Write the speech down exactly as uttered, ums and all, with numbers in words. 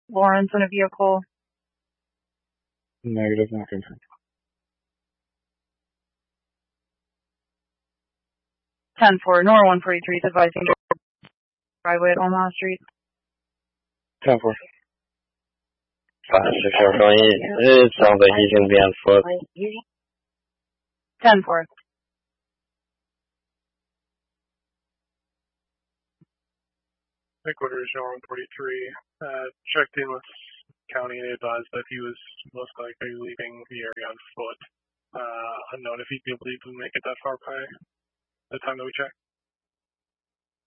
Lawrence in a vehicle. Negative, not confirmed. ten four, Nor one forty-three is advising driveway at Omaha Street. ten four. five six four, it sounds like he's going to be on foot. ten four. Headquarters, Nor one forty-three, uh, checked in with county and advised that he was most likely leaving the area on foot. Uh, unknown if he'd be able to even make it that far by the time that we checked.